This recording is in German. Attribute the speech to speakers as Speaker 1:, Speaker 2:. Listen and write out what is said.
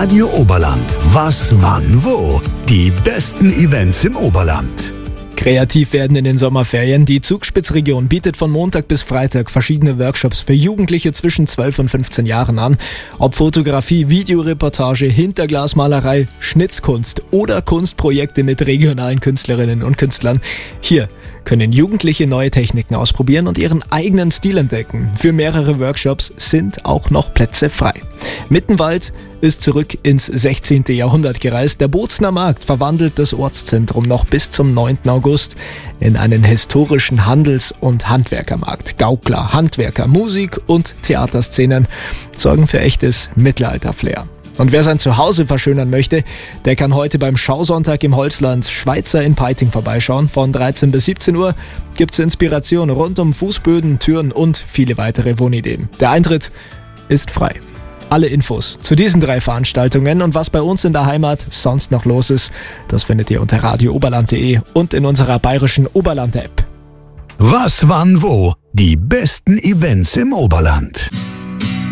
Speaker 1: Radio Oberland. Was, wann, wo? Die besten Events im Oberland.
Speaker 2: Kreativ werden in den Sommerferien. Die Zugspitzregion bietet von Montag bis Freitag verschiedene Workshops für Jugendliche zwischen 12 und 15 Jahren an. Ob Fotografie, Videoreportage, Hinterglasmalerei, Schnitzkunst oder Kunstprojekte mit regionalen Künstlerinnen und Künstlern. Hier können Jugendliche neue Techniken ausprobieren und ihren eigenen Stil entdecken. Für mehrere Workshops sind auch noch Plätze frei. Mittenwald ist zurück ins 16. Jahrhundert gereist. Der Bozner Markt verwandelt das Ortszentrum noch bis zum 9. August in einen historischen Handels- und Handwerkermarkt. Gaukler, Handwerker, Musik und Theaterszenen sorgen für echtes Mittelalter-Flair. Und wer sein Zuhause verschönern möchte, der kann heute beim Schausonntag im Holzland Schweizer in Peiting vorbeischauen. Von 13 bis 17 Uhr gibt's Inspiration rund um Fußböden, Türen und viele weitere Wohnideen. Der Eintritt ist frei. Alle Infos zu diesen 3 Veranstaltungen und was bei uns in der Heimat sonst noch los ist, das findet ihr unter radiooberland.de und in unserer bayerischen Oberland-App.
Speaker 1: Was, wann, wo? Die besten Events im Oberland.